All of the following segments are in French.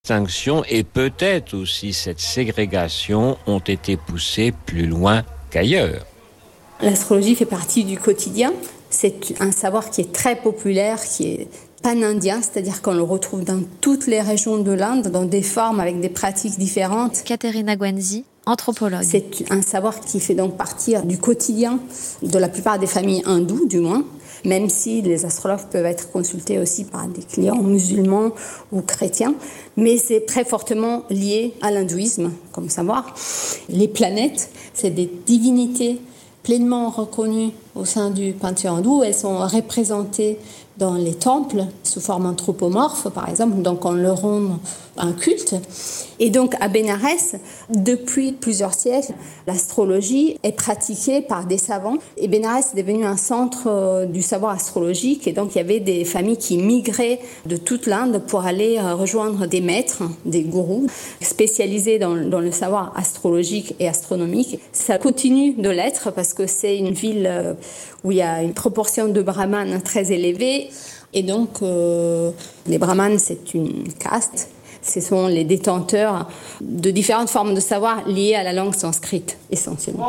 distinction et peut-être aussi cette ségrégation ont été poussées plus loin qu'ailleurs. L'astrologie fait partie du quotidien. C'est un savoir qui est très populaire, qui est pan-indien, c'est-à-dire qu'on le retrouve dans toutes les régions de l'Inde, dans des formes avec des pratiques différentes. Caterina Guenzi, anthropologue. C'est un savoir qui fait donc partie du quotidien de la plupart des familles hindoues, du moins, même si les astrologues peuvent être consultés aussi par des clients musulmans ou chrétiens, mais c'est très fortement lié à l'hindouisme comme savoir. Les planètes, c'est des divinités pleinement reconnues au sein du panthéon hindou. Elles sont représentées dans les temples sous forme anthropomorphe, par exemple, donc on leur rend un culte. Et donc à Bénarès, depuis plusieurs siècles, l'astrologie est pratiquée par des savants. Et Bénarès est devenu un centre du savoir astrologique. Et donc il y avait des familles qui migraient de toute l'Inde pour aller rejoindre des maîtres, des gourous, spécialisés dans le savoir astrologique et astronomique. Ça continue de l'être parce que c'est une ville où il y a une proportion de brahmanes très élevée. Et donc, les brahmanes, c'est une caste. Ce sont les détenteurs de différentes formes de savoir liées à la langue sanskrite, essentiellement.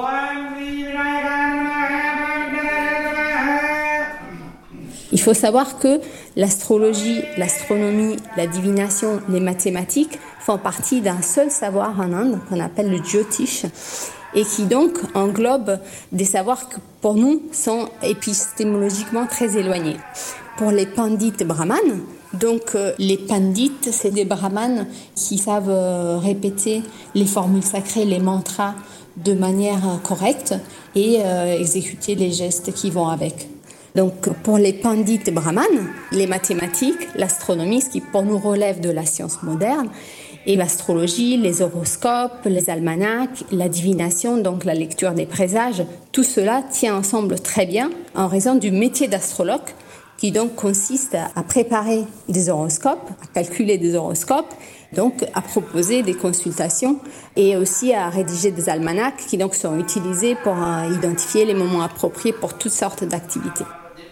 Il faut savoir que l'astrologie, l'astronomie, la divination, les mathématiques font partie d'un seul savoir en Inde qu'on appelle le Jyotish, et qui donc englobe des savoirs qui, pour nous, sont épistémologiquement très éloignés. Pour les pandits brahmanes, donc les pandits, c'est des brahmanes qui savent répéter les formules sacrées, les mantras de manière correcte et exécuter les gestes qui vont avec. Donc pour les pandits brahmanes, les mathématiques, l'astronomie, ce qui pour nous relève de la science moderne, et l'astrologie, les horoscopes, les almanachs, la divination, donc la lecture des présages, tout cela tient ensemble très bien en raison du métier d'astrologue qui donc consiste à préparer des horoscopes, à calculer des horoscopes, donc à proposer des consultations et aussi à rédiger des almanachs qui donc sont utilisés pour identifier les moments appropriés pour toutes sortes d'activités.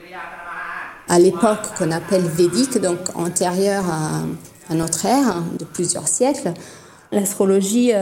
À l'époque qu'on appelle védique, donc antérieure à notre ère, de plusieurs siècles, l'astrologie,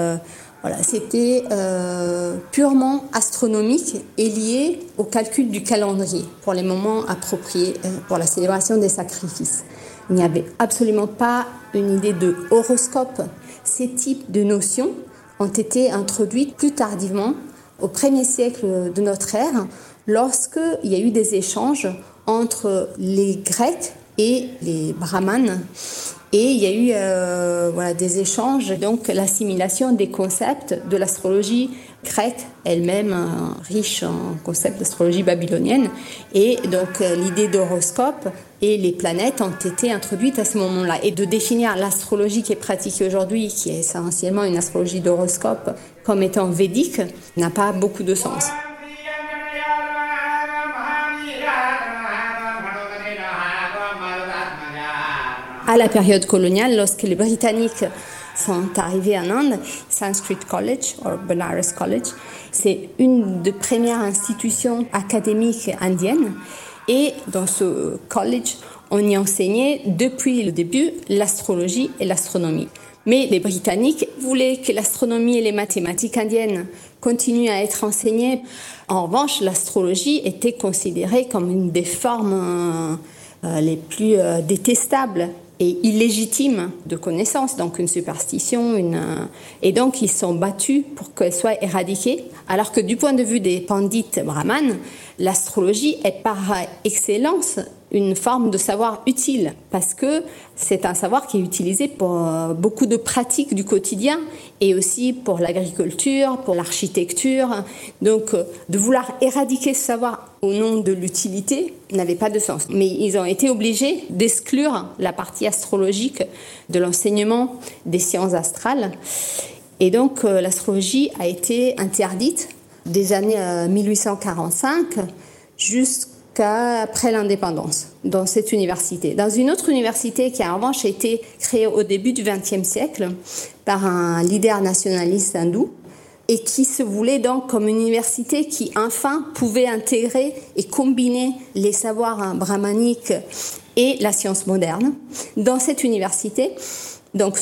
c'était purement astronomique et lié au calcul du calendrier pour les moments appropriés pour la célébration des sacrifices. Il n'y avait absolument pas une idée de horoscope. Ces types de notions ont été introduites plus tardivement, au 1er siècle de notre ère, lorsqu'il y a eu des échanges entre les Grecs et les Brahmanes. Et il y a eu des échanges, donc l'assimilation des concepts de l'astrologie grecque elle-même, riche en concepts d'astrologie babylonienne. Et donc l'idée d'horoscope et les planètes ont été introduites à ce moment-là. Et de définir l'astrologie qui est pratiquée aujourd'hui, qui est essentiellement une astrologie d'horoscope, comme étant védique, n'a pas beaucoup de sens. À la période coloniale, lorsque les Britanniques sont arrivés en Inde, Sanskrit College, ou Benares College, c'est une des premières institutions académiques indiennes. Et dans ce college, on y enseignait depuis le début l'astrologie et l'astronomie. Mais les Britanniques voulaient que l'astronomie et les mathématiques indiennes continuent à être enseignées. En revanche, l'astrologie était considérée comme une des formes les plus détestables et illégitime de connaissance, donc une superstition, et donc ils sont battus pour qu'elle soit éradiquée, alors que du point de vue des pandits brahmanes, l'astrologie est par excellence une forme de savoir utile, parce que c'est un savoir qui est utilisé pour beaucoup de pratiques du quotidien, et aussi pour l'agriculture, pour l'architecture. Donc de vouloir éradiquer ce savoir au nom de l'utilité n'avait pas de sens. Mais ils ont été obligés d'exclure la partie astrologique de l'enseignement des sciences astrales. Et donc l'astrologie a été interdite des années 1845 jusqu'à après l'indépendance dans cette université. Dans une autre université qui a en revanche été créée au début du XXe siècle par un leader nationaliste hindou, et qui se voulait donc comme une université qui enfin pouvait intégrer et combiner les savoirs brahmaniques et la science moderne. Dans cette université, Donc